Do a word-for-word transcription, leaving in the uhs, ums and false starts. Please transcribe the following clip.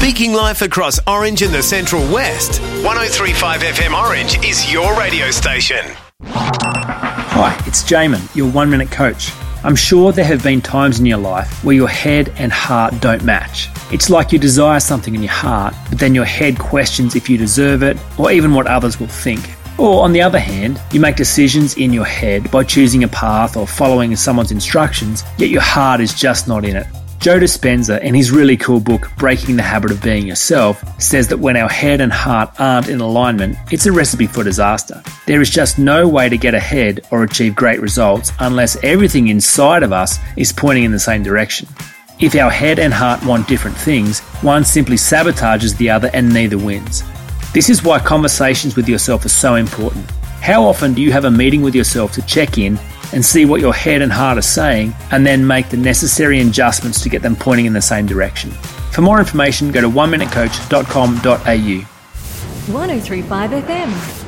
Speaking life across Orange and the Central West, one oh three point five F M Orange is your radio station. Hi, it's Jamin, your one-minute coach. I'm sure there have been times in your life where your head and heart don't match. It's like you desire something in your heart, but then your head questions if you deserve it or even what others will think. Or on the other hand, you make decisions in your head by choosing a path or following someone's instructions, yet your heart is just not in it. Joe Dispenza, in his really cool book, Breaking the Habit of Being Yourself, says that when our head and heart aren't in alignment, it's a recipe for disaster. There is just no way to get ahead or achieve great results unless everything inside of us is pointing in the same direction. If our head and heart want different things, one simply sabotages the other and neither wins. This is why conversations with yourself are so important. How often do you have a meeting with yourself to check in and see what your head and heart are saying, and then make the necessary adjustments to get them pointing in the same direction? For more information, go to one minute coach dot com dot a u. one oh three point five F M.